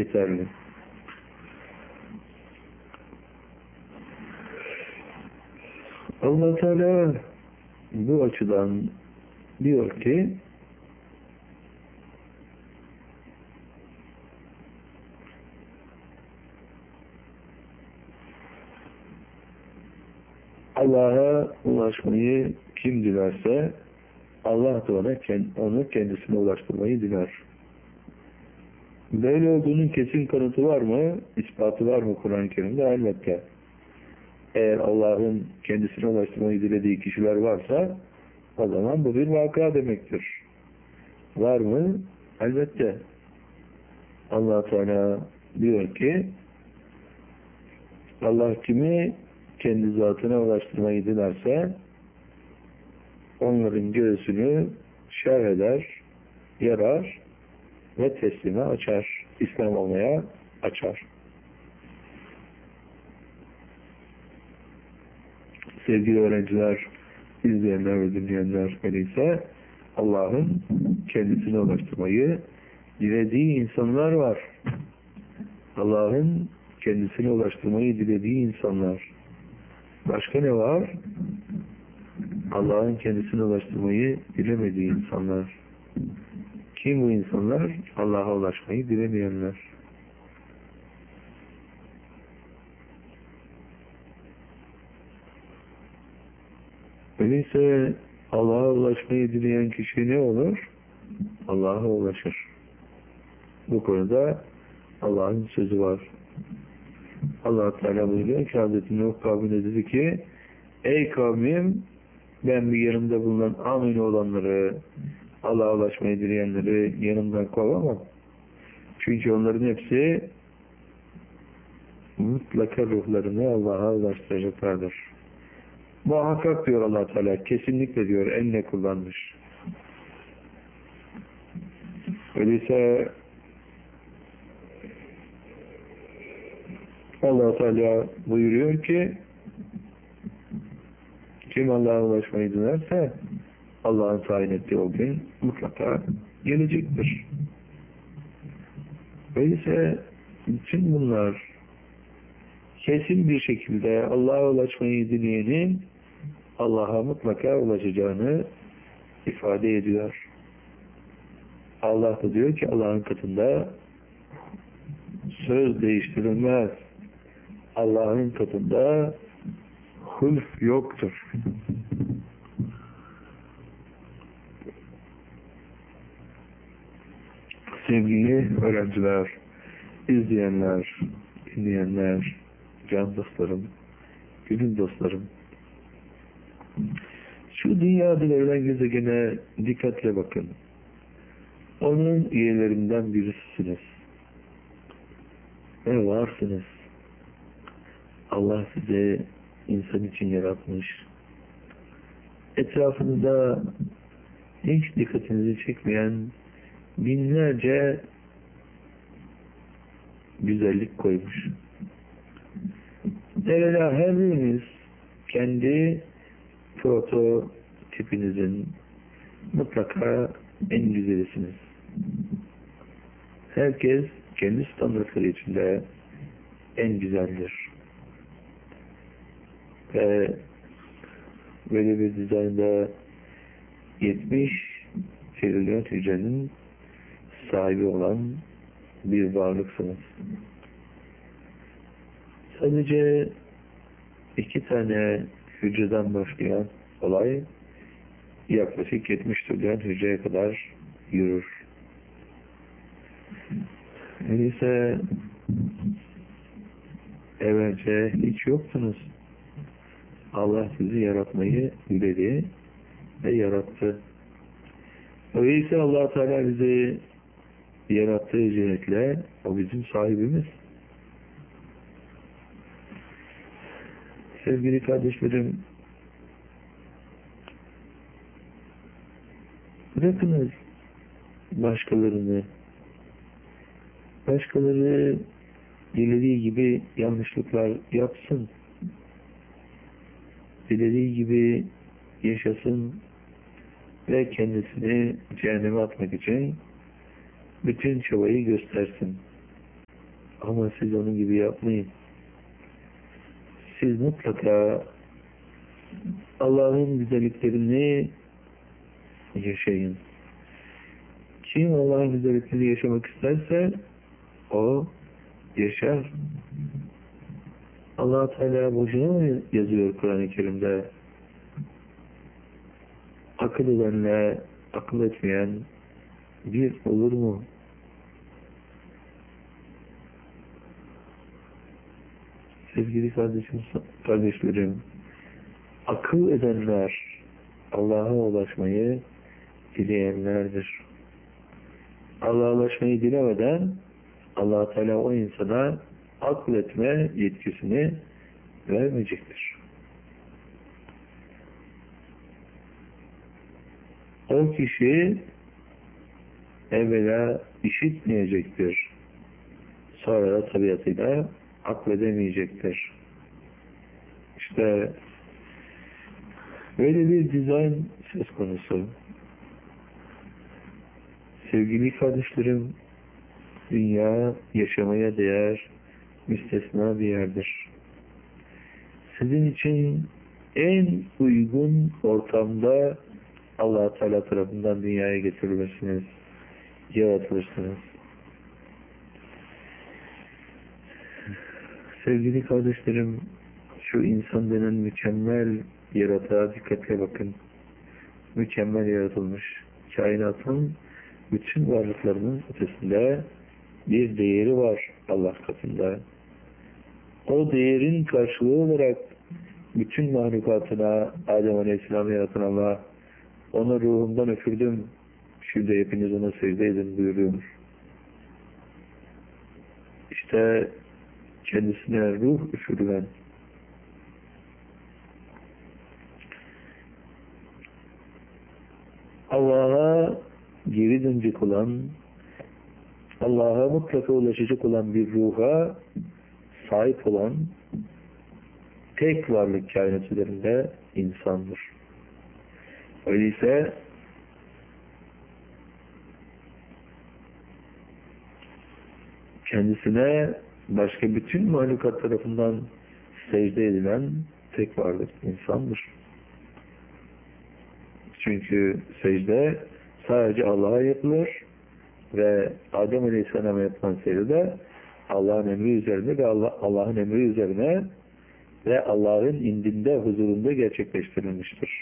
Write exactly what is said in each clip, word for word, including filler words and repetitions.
yeterli. Allah Teala bu açıdan diyor ki Allah'a ulaşmayı kim dilerse Allah da ona, onu kendisine ulaştırmayı diler. Böyle olduğunun kesin kanıtı var mı? İspatı var mı Kur'an-ı Kerim'de? Elbette. Eğer Allah'ın kendisine ulaştırmayı dilediği kişiler varsa o zaman bu bir vaka demektir. Var mı? Elbette. Allah Teala diyor ki Allah kimi kendi zatına ulaştırmayı dilerse onların göğsünü şerh eder, yarar ve teslime açar. İslam olmaya açar. Sevgili öğrenciler, izleyenler ve dinleyenler, öyleyse Allah'ın kendisine ulaştırmayı dilediği insanlar var. Allah'ın kendisine ulaştırmayı dilediği insanlar. Başka ne var? Allah'ın kendisine ulaştırmayı dilemediği insanlar. Kim bu insanlar? Allah'a ulaşmayı dilemeyenler. Öyleyse Allah'a ulaşmayı dileyen kişi ne olur? Allah'a ulaşır. Bu konuda Allah'ın sözü var. Allah Teala buyuruyor ki Hazreti Nuh kavmine dedi ki ey kavmim ben bir yanımda bulunan amin olanları Allah'a ulaşmayı dileyenleri yanımdan kovamam. Çünkü onların hepsi mutlaka ruhlarını Allah'a ulaştıracaklardır. Muhakkak diyor Allah Teala, kesinlikle diyor, elle kullanmış. Öyleyse Allah Teala buyuruyor ki kim Allah'a ulaşmayı dilerse Allah'ın tayin ettiği o gün mutlaka gelecektir. Öyleyse bütün bunlar kesin bir şekilde Allah'a ulaşmayı dileyenin Allah'a mutlaka ulaşacağını ifade ediyor. Allah da diyor ki Allah'ın katında söz değiştirilmez. Allah'ın katında hulf yoktur. Sevgili öğrenciler, izleyenler, dinleyenler, can dostlarım, gönül dostlarım, şu dünyada verilen gezegene dikkatle bakın. Onun üyelerinden birisisiniz. Ve varsınız. Allah sizi insan için yaratmış. Etrafınızda hiç dikkatinizi çekmeyen binlerce güzellik koymuş. Evvela her biriniz kendi prototipinizin mutlaka en güzelisiniz. Herkes kendi standartları içinde en güzeldir. Ve böyle bir dizaynda yetmiş trilyon hücrenin sahibi olan bir varlıksınız. Sadece iki tane hücreden başlayan olay yaklaşık yetmiş trilyon hücreye kadar yürür. Öyleyse evvelce hiç yoktunuz. Allah sizi yaratmayı diledi ve yarattı. Öyleyse Allah Teala bizi yarattığı cihetle o bizim sahibimiz. Sevgili kardeşlerim, bırakınız başkalarını, başkaları dilediği gibi yanlışlıklar yapsın, dilediği gibi yaşasın ve kendisini cehenneme atmak için bütün çabayı göstersin. Ama siz onun gibi yapmayın. Siz mutlaka Allah'ın güzelliklerini yaşayın. Kim Allah'ın güzelliklerini yaşamak isterse o yaşar. Allah Teala boşuna mı yazıyor Kur'an-ı Kerim'de? Akıl edenle akıl etmeyen bir olur mu? Sevgili kardeşim, kardeşlerim, akıl edenler Allah'a ulaşmayı dileyenlerdir. Allah'a ulaşmayı dilemeden Allah Teala o insana akıl etme yetkisini vermeyecektir. O kişi evvela işitmeyecektir. Sonra da tabiatıyla akledemeyecektir. İşte böyle bir dizayn söz konusu. Sevgili kardeşlerim, dünya yaşamaya değer, müstesna bir yerdir. Sizin için en uygun ortamda Allah Teala tarafından dünyaya getirilmesiniz, yaratılırsınız. Sevgili kardeşlerim, şu insan denen mükemmel yaratığa dikkatle bakın. Mükemmel yaratılmış. Kainatın bütün varlıklarının ötesinde bir değeri var Allah katında. O değerin karşılığı olarak bütün mahlukatına Adem Aleyhisselam'ı yaratan Allah, ona ruhumdan üfürdüm, şimdi hepiniz ona secde edin buyuruyor. İşte kendisine ruh üfürülen, Allah'a geri dönecek olan, Allah'a mutlaka ulaşacak olan bir ruha sahip olan tek varlık kainat üzerinde insandır. Öyleyse kendisine başka bütün mahlukat tarafından secde edilen tek varlık insandır. Çünkü secde sadece Allah'a yapılır ve Adem Aleyhisselam'a yapılan secde Allah'ın emri üzerine ve Allah, Allah'ın emri üzerine ve Allah'ın indinde, huzurunda gerçekleştirilmiştir.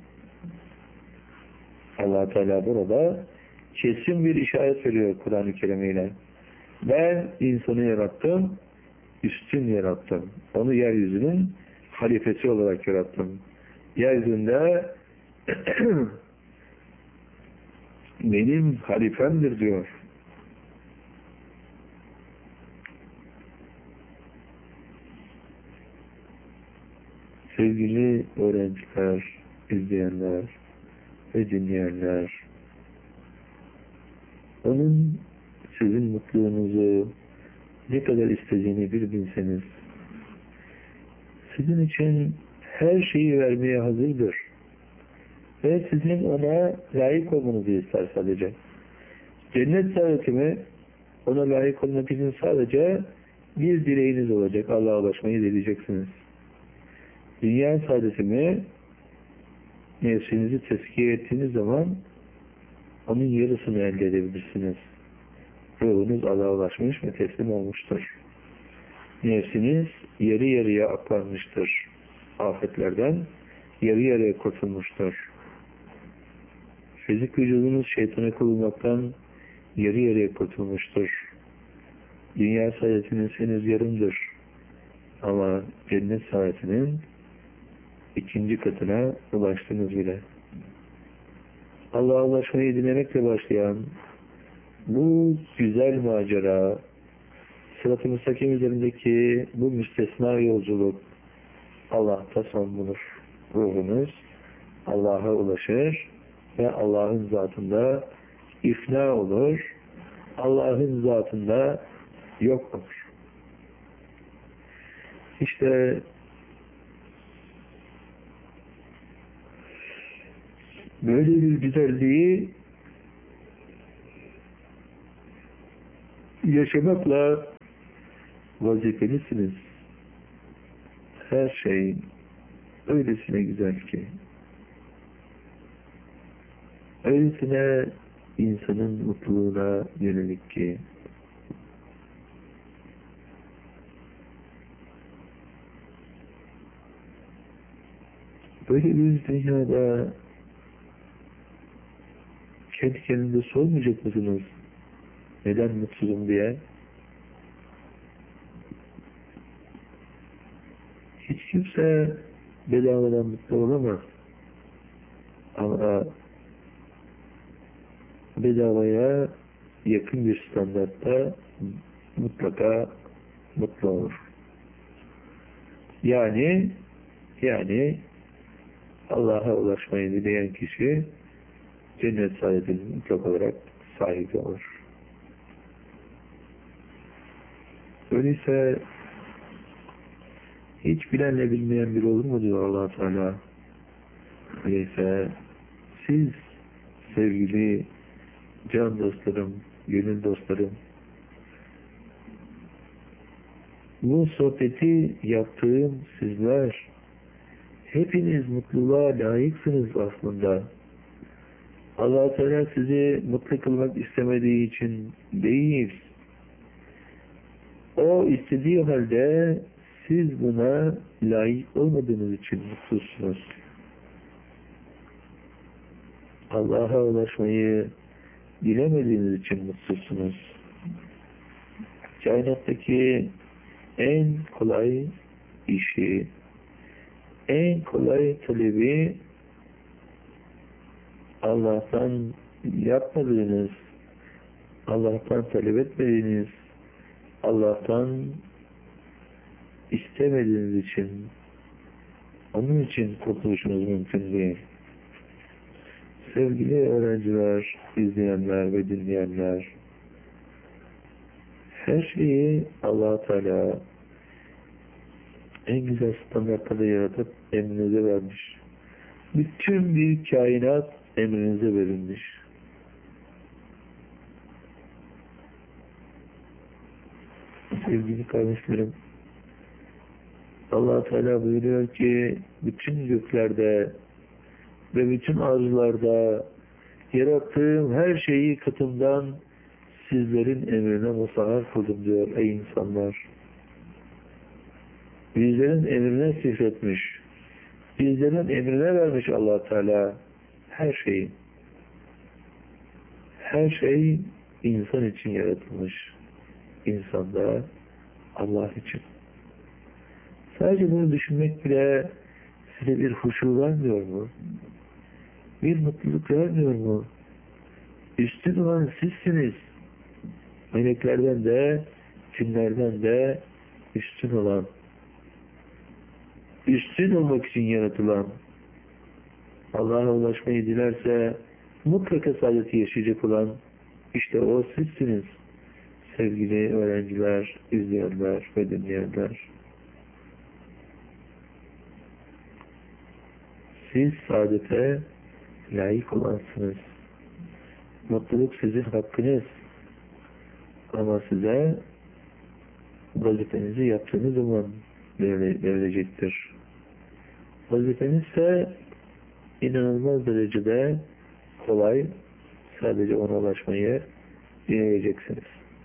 Allah Teala burada kesin bir işaret veriyor Kur'an-ı Kerim ile. Ben insanı yarattım, üstün yarattım. Onu yeryüzünün halifesi olarak yarattım. Yeryüzünde benim halifemdir diyor. Sevgili öğrenciler, izleyenler ve dinleyenler, onun sizin mutluluğunuzu ne kadar istediğini bir bilseniz, sizin için her şeyi vermeye hazırdır. Ve sizin ona layık olmanızı ister sadece. Cennet saadeti mi? Ona layık olmak için sadece bir dileğiniz olacak. Allah'a ulaşmayı dileyeceksiniz. Dünya saadeti mi? Nefsinizi tezkiye ettiğiniz zaman onun yarısını elde edebilirsiniz. Ruhunuz Allah'a ulaşmış ve teslim olmuştur. Nefsiniz yarı yarıya aklanmıştır. Afetlerden yarı yarıya kurtulmuştur. Fizik vücudunuz şeytana kullanmaktan yarı yarıya kurtulmuştur. Dünya saadetiniz henüz yarımdır. Ama cennet saadetinin ikinci katına ulaştınız bile. Allah'a ulaşmayı dilemekle başlayan bu güzel macera, Sırat-ı Müstakim üzerindeki bu müstesna yolculuk Allah'ta son bulur. Ruhunuz Allah'a ulaşır ve Allah'ın zatında ifna olur, Allah'ın zatında yok olur. İşte böyle bir güzelliği yaşamakla vazifelisiniz. Her şey öylesine güzel ki, öylesine insanın mutluluğuna yönelik ki, böyle bir dünyada kendi kendinize sormayacak mısınız? Neden mutsuzum diye? Hiç kimse bedavadan mutlu olamaz. Ama bedavaya yakın bir standartta mutlaka mutlu olur. Yani yani Allah'a ulaşmayı dileyen kişi cennet saadetinin mutlak olarak sahibi olur. Öyleyse hiç bilenle bilmeyen bir olur mu diyor Allah Teala. Öyleyse siz sevgili can dostlarım, gönül dostlarım, bu sohbeti yaptığım sizler hepiniz mutluluğa layıksınız aslında. Allah Teala sizi mutlu kılmak istemediği için değil. O istediği halde siz buna layık olmadığınız için mutsuzsunuz. Allah'a ulaşmayı dilemediğiniz için mutsuzsunuz. Kainattaki en kolay işi, en kolay talebi Allah'tan yapmadığınız, Allah'tan talep etmediğiniz, Allah'tan istemediğiniz için, onun için kurtuluşunuz mümkün değil. Sevgili öğrenciler, izleyenler ve dinleyenler, her şeyi Allah Teala en güzel standartlarda yaratıp emrinize vermiş. Bütün bir kainat emrinize verilmiş. Sevgili kardeşlerim, Allah Teala buyuruyor ki bütün göklerde ve bütün arzularda yarattığım her şeyi katımdan sizlerin emrine musahhar kıldım diyor ey insanlar. Bizlerin emrine sihretmiş. Bizlerin emrine vermiş Allah Teala her şeyi. Her şey insan için yaratılmış. İnsan da Allah için. Sadece bunu düşünmek bile size bir huşu vermiyor mu? Bir mutluluk vermiyor mu? Üstün olan sizsiniz. Meleklerden de, cinlerden de üstün olan, üstün olmak için yaratılan, Allah'a ulaşmayı dilerse mutlaka saadeti yaşayacak olan, işte o sizsiniz. Sevgili öğrenciler, izleyenler ve dinleyenler. Siz saadete layık olansınız. Mutluluk sizin hakkınız. Ama size vazifenizi yaptığınız zaman verilecektir. Vazifeniz ise inanılmaz derecede kolay. Sadece ona ulaşmayı dileyeceksiniz.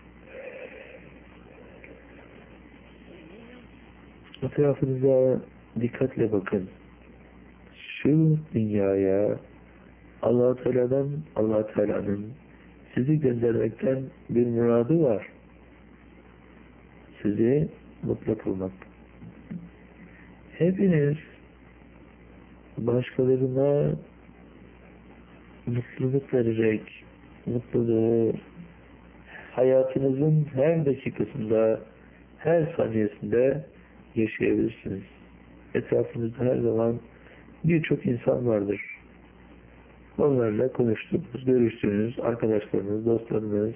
Etrafınıza dikkatle bakın. Şu dünyaya Allah Teala'dan Allah Teala'nın sizi göndermekten bir muradı var. Sizi mutlu kılmak. Hepiniz başkalarına mutluluk verecek, mutluluğu hayatınızın her dakikasında, her saniyesinde yaşayabilirsiniz. Etrafınızda her zaman birçok insan vardır. Onlarla konuştuğunuz, görüştüğünüz arkadaşlarınız, dostlarınız,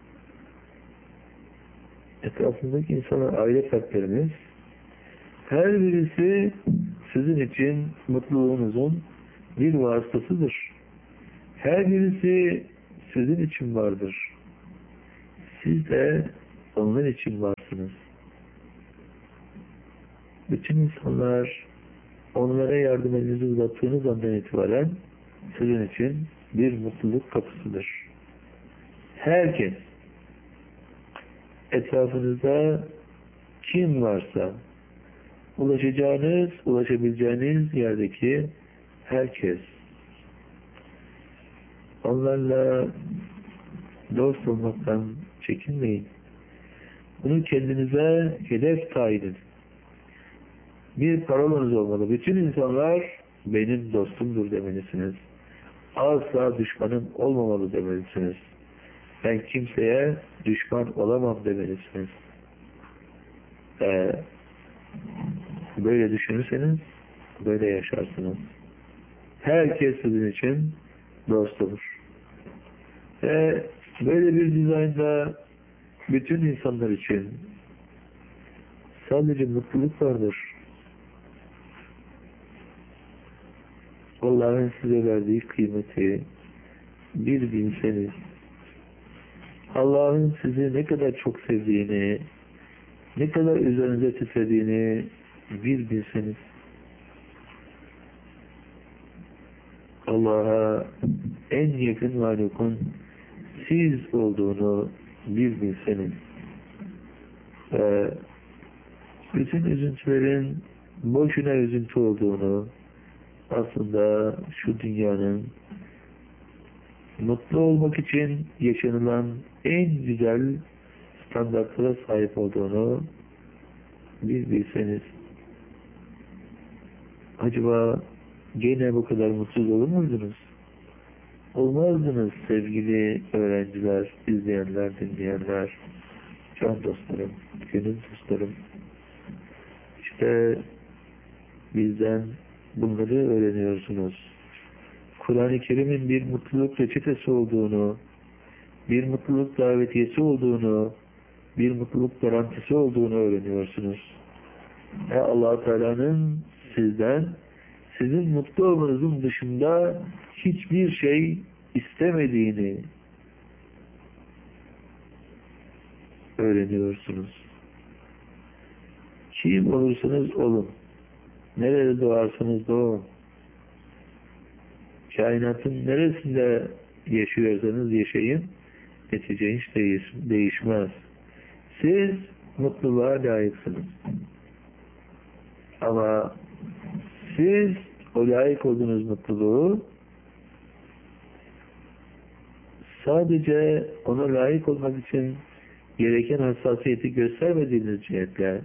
etrafındaki insanlar, aile fertleriniz, her birisi sizin için mutluluğunuzun bir vasıtasıdır. Her birisi sizin için vardır. Siz de onlar için varsınız. bütün insanlar onlara yardım elinizi uzattığınız andan itibaren sizin için bir mutluluk kapısıdır. Herkes, etrafınızda kim varsa, ulaşacağınız, ulaşabileceğiniz yerdeki herkes, onlarla dost olmaktan çekinmeyin. Bunu kendinize hedef tayin edin. Bir parolanız olmalı. Bütün insanlar benim dostumdur demelisiniz. Asla düşmanım olmamalı demelisiniz. Ben kimseye düşman olamam demelisiniz. Ee, böyle düşünürseniz böyle yaşarsınız. Herkes sizin için dost olur. Ve böyle bir dizaynda bütün insanlar için sadece mutluluk vardır. Allah'ın size verdiği kıymeti bir bilseniz, Allah'ın sizi ne kadar çok sevdiğini, ne kadar üzerinize titrediğini bir bilseniz, Allah'a en yakın mahlukun siz olduğunu bir bilseniz ve bütün üzüntülerin boşuna üzüntü olduğunu, aslında şu dünyanın mutlu olmak için yaşanılan en güzel standartlara sahip olduğunu bir bilseniz, acaba gene bu kadar mutsuz olur muydunuz? Olmazdınız sevgili öğrenciler, izleyenler, dinleyenler, can dostlarım, gönül dostlarım. İşte bizden bunları öğreniyorsunuz. Kur'an-ı Kerim'in bir mutluluk reçetesi olduğunu, bir mutluluk davetiyesi olduğunu, bir mutluluk garantisi olduğunu öğreniyorsunuz. Ve Allah Teala'nın sizden, sizin mutlu olmanızın dışında hiçbir şey istemediğini öğreniyorsunuz. Kim olursanız olun, nerede doğarsanız doğun, kainatın neresinde yaşıyorsanız yaşayın, netice hiç değiş, değişmez. Siz mutluluğa layıksınız. Ama siz o layık olduğunuz mutluluğu sadece ona layık olmak için gereken hassasiyeti göstermediğiniz cihetle,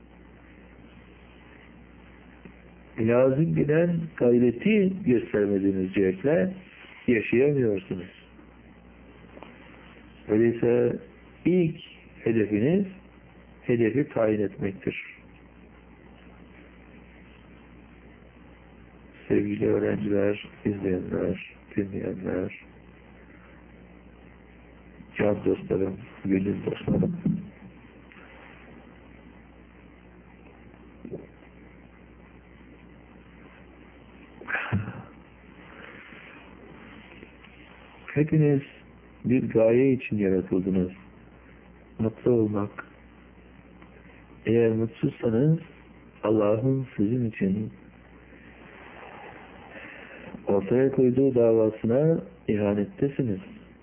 lazım gelen gayreti göstermediğiniz cihetle yaşayamıyorsunuz. Öyleyse ilk hedefiniz hedefi tayin etmektir. Sevgili öğrenciler, izleyenler, dinleyenler, can dostlarım, gönül dostlarım. Hepiniz bir gaye için yaratıldınız. Mutlu olmak. Eğer mutsuzsanız Allah'ın sizin için ortaya koyduğu davasına ihanettesiniz.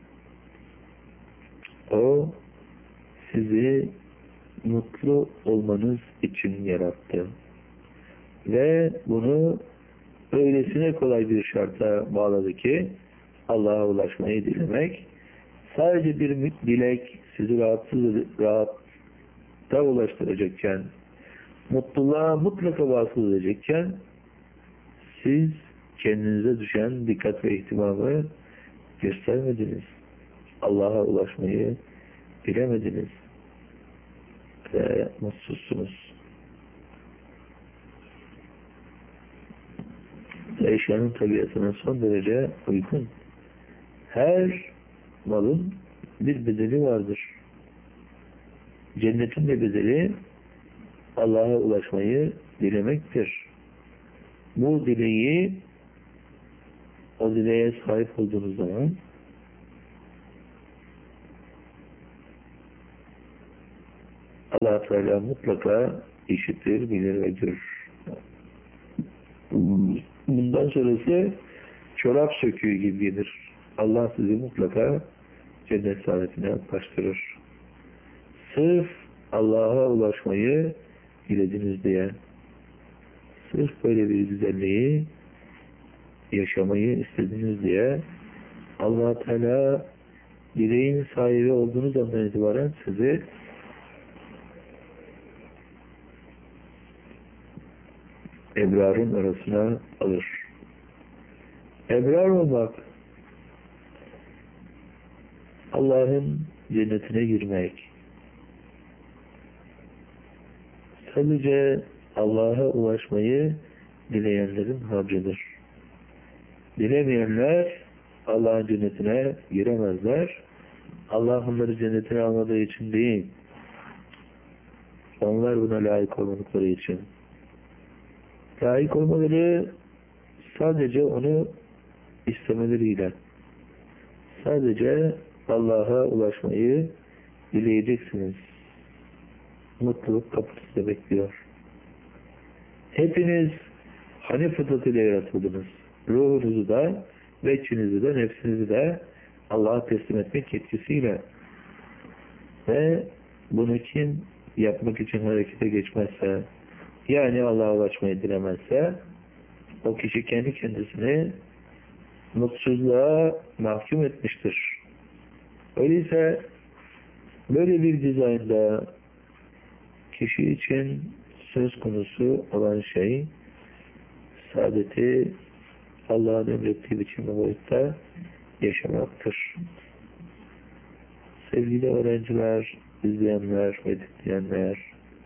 O sizi mutlu olmanız için yarattı. Ve bunu öylesine kolay bir şarta bağladı ki Allah'a ulaşmayı dilemek, sadece bir dilek sizi rahatsız, rahatta ulaştıracakken, mutluluğa mutlaka vasıl edecekken, siz kendinize düşen dikkat ve ihtimamı göstermediniz. Allah'a ulaşmayı bilemediniz. Ve mutsuzsunuz. Eşyanın tabiatına son derece uygun. Her malın bir bedeli vardır. Cennetin de bedeli Allah'a ulaşmayı dilemektir. Bu dileği, o dileğe sahip olduğunuz zaman Allah Teala mutlaka işitir, bilir ve görür. Bundan sonrası çorap söküğü gibi gelir. Allah sizi mutlaka cennet saadetine yaklaştırır. Sırf Allah'a ulaşmayı dilediniz diye, sırf böyle bir güzelliği yaşamayı istediniz diye Allah Teala dileğin sahibi olduğunuz andan itibaren sizi ebrarın arasına alır. Ebrar olmak, Allah'ın cennetine girmek, sadece Allah'a ulaşmayı dileyenlerin harcıdır. Dilemeyenler Allah'ın cennetine giremezler. Allah onları cennetine almadığı için değil, onlar buna layık olmadıkları için. Layık olmaları sadece onu istemeleriyle, sadece Allah'a ulaşmayı dileyeceksiniz. Mutluluk kapısı bekliyor. Hepiniz Hanif fıtratıyla yaratıldınız. Ruhunuzu da, veçhinizi de, nefsinizi de Allah'a teslim etmek yetkisiyle. Ve bunu kim yapmak için harekete geçmezse, yani Allah'a ulaşmayı dilemezse, o kişi kendi kendisini mutsuzluğa mahkum etmiştir. Öyleyse böyle bir dizaynda kişi için söz konusu olan şey saadeti Allah'ın emrettiği biçimde boyutta yaşamaktır. Sevgili öğrenciler, izleyenler ve dinleyenler,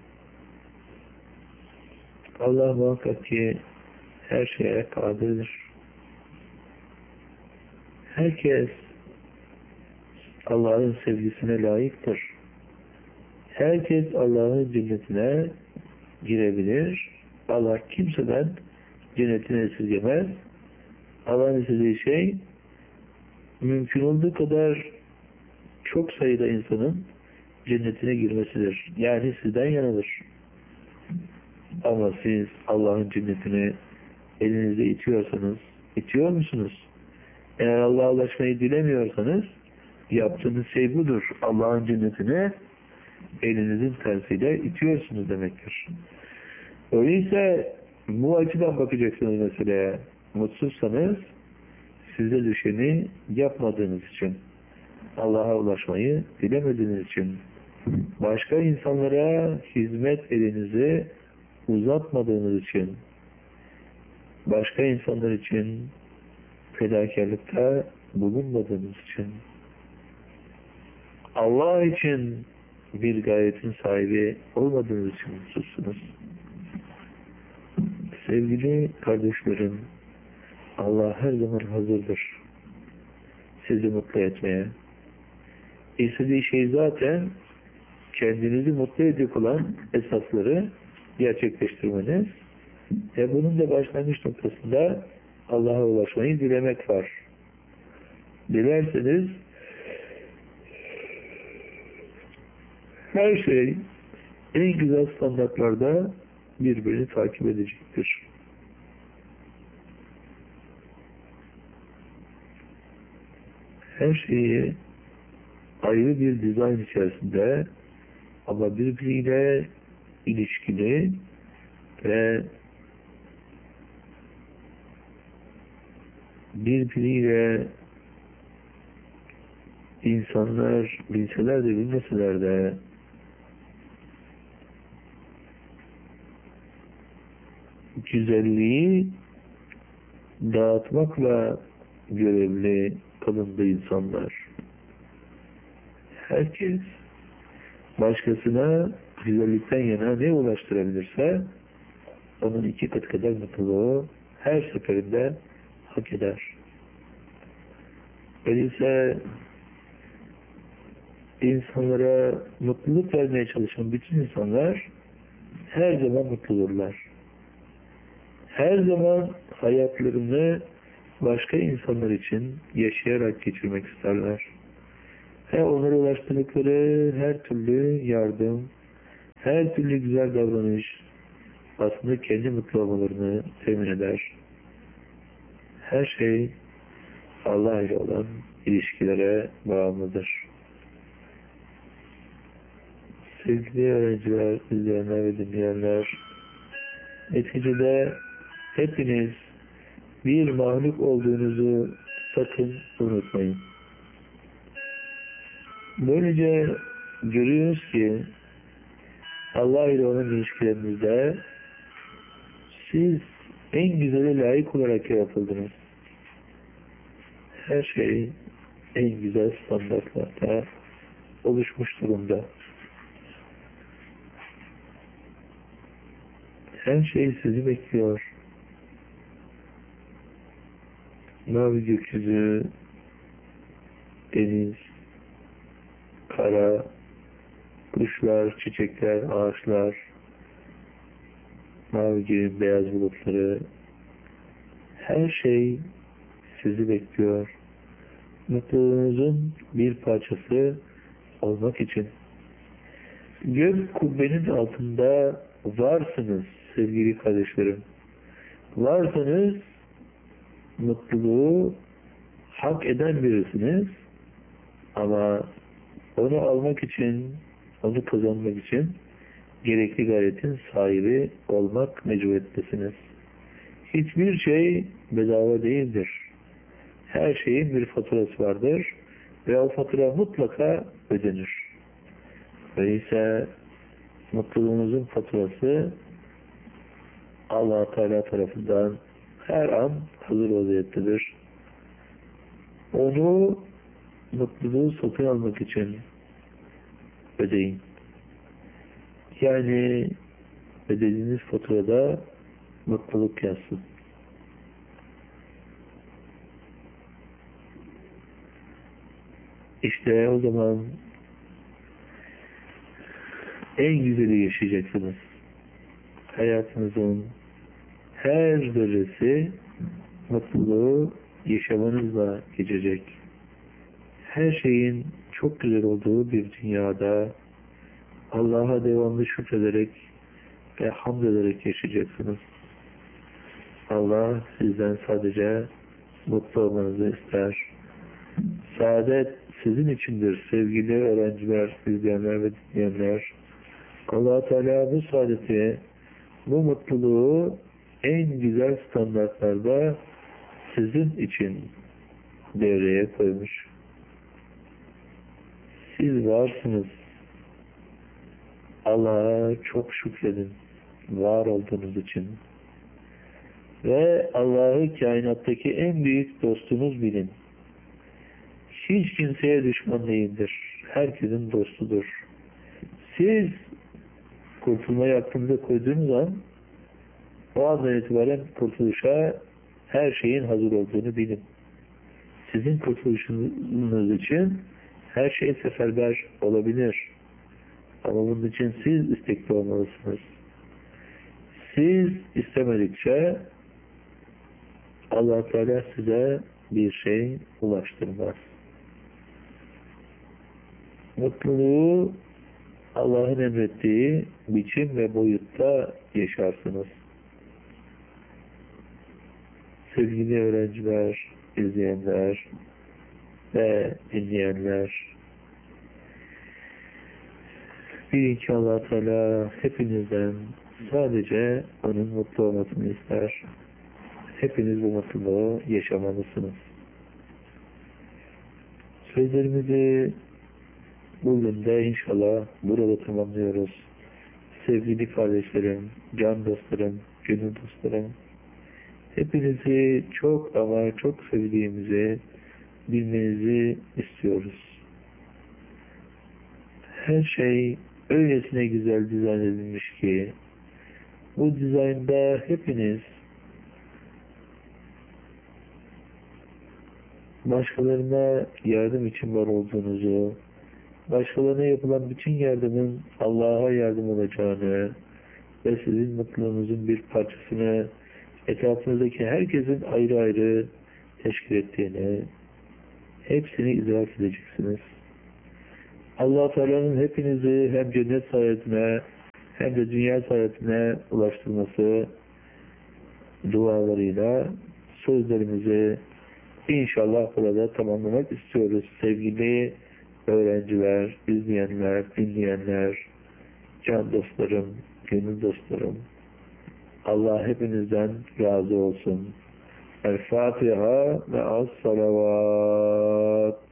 Allah muhakkak ki her şeye kadirdir. Herkes Allah'ın sevgisine layıktır. Herkes Allah'ın cennetine girebilir. Allah kimseden cennetine esirgemez. Allah'ın istediği şey mümkün olduğu kadar çok sayıda insanın cennetine girmesidir. Yani sizden yanadır. Ama siz Allah'ın cennetini elinizde itiyorsanız, itiyor musunuz? Eğer Allah'a ulaşmayı dilemiyorsanız yaptığınız şey budur. Allah'ın cennetini elinizin tersiyle itiyorsunuz demektir. Öyleyse bu açıdan bakacaksınız meseleye. Mutsuzsanız size düşeni yapmadığınız için, Allah'a ulaşmayı dilemediğiniz için, başka insanlara hizmet elinizi uzatmadığınız için, başka insanlar için fedakarlıkta bulunmadığınız için, Allah için bir gayetin sahibi olmadığınız için mutsuzsunuz. Sevgili kardeşlerim, Allah her zaman hazırdır sizi mutlu etmeye. İstediği şey zaten kendinizi mutlu edecek olan esasları gerçekleştirmeniz ve bunun da başlangıç noktasında Allah'a ulaşmayı dilemek var. Dilerseniz her şey en güzel standartlarda birbirini takip edecektir. Her şeyi ayrı bir dizayn içerisinde ama birbiriyle ilişkili ve birbiriyle insanlar bilseler de bilmeseler de güzelliği dağıtmakla görevli kılındı insanlar. Herkes başkasına güzellikten yana ne ulaştırabilirse onun iki kat kadar mutluluğu her seferinde hak eder. Öyleyse insanlara mutluluk vermeye çalışan bütün insanlar her zaman mutludurlar. Her zaman hayatlarını başka insanlar için yaşayarak geçirmek isterler. Ve onlara ulaştırdıkları her türlü yardım, Her türlü güzel davranış aslında kendi mutlu olmalarını temin eder. Her şey Allah ile olan ilişkilere bağımlıdır. Sevgili öğrenciler, izleyenler ve dinleyenler, neticede hepiniz bir mahluk olduğunuzu sakın unutmayın. Böylece görüyoruz ki Allah ile olan ilişkilerinizde siz en güzele layık olarak yaratıldınız. Her şey en güzel standartlarda oluşmuş durumda. Her şey sizi bekliyor. Mavi gökyüzü, deniz, kara, kuşlar, çiçekler, ağaçlar, mavi gün, beyaz bulutları, her şey sizi bekliyor. Mutluluğunuzun bir parçası olmak için. Gök kubbenin altında varsınız sevgili kardeşlerim. Varsanız mutluluğu hak eden birisiniz ama onu almak için, onu kazanmak için gerekli gayretin sahibi olmak mecburiyettesiniz. Hiçbir şey bedava değildir. Her şeyin bir faturası vardır ve o fatura mutlaka ödenir. Öyleyse mutluluğunuzun faturası Allah Teala tarafından her an hazır vaziyettedir. Onu, mutluluğu satın almak için ödeyin. Yani ödediğiniz faturada mutluluk yazsın. İşte o zaman en güzeli yaşayacaksınız. Hayatınızın her zerresi mutluluğu yaşamanızla geçecek. Her şeyin çok güzel olduğu bir dünyada Allah'a devamlı şükrederek ve hamd ederek yaşayacaksınız. Allah sizden sadece mutlu olmanızı ister. Saadet sizin içindir sevgili öğrenciler, izleyenler ve dinleyenler. Allah Teala bu saadeti, bu mutluluğu en güzel standartlarda sizin için devreye koymuş. Siz varsınız. Allah'a çok şükredin var olduğunuz için. Ve Allah'ı kainattaki en büyük dostunuz bilin. Hiç kimseye düşman değildir. Herkesin dostudur. Siz kurtulmayı aklınıza koyduğunuz an o andan itibaren kurtuluşa her şeyin hazır olduğunu bilin. Sizin kurtuluşunuz için her şey seferber olabilir. Ama bunun için siz istekli olmalısınız. Siz istemedikçe Allah Teala size bir şey ulaştırmaz. Mutluluğu Allah'ın emrettiği biçim ve boyutta yaşarsınız. Sevgili öğrenciler, izleyenler ve dinleyenler, bilin ki Allah Teala hepinizden sadece onun mutlu olmasını ister. Hepiniz bu mutluluğu yaşamalısınız. Sözlerimizi bugün de inşallah burada tamamlıyoruz. Sevgili kardeşlerim, can dostlarım, gönül dostlarım, hepinizi çok ama çok sevdiğimizi bilmenizi istiyoruz. Her şey öylesine güzel dizayn edilmiş ki bu dizaynda hepiniz başkalarına yardım için var olduğunuzu, başkalarına yapılan bütün yardımın Allah'a yardım olacağını ve sizin mutluluğunuzun bir parçasını etrafınızdaki herkesin ayrı ayrı teşkil ettiğini, hepsini idrak edeceksiniz. Allah Teala'nın hepinizi hem cennet saadetine hem de dünya saadetine ulaştırması dualarıyla sözlerimizi İnşallah burada tamamlamak istiyoruz. Sevgili öğrenciler, izleyenler, dinleyenler, can dostlarım, gönül dostlarım. Allah hepinizden razı olsun. El Fatiha ve as salavat.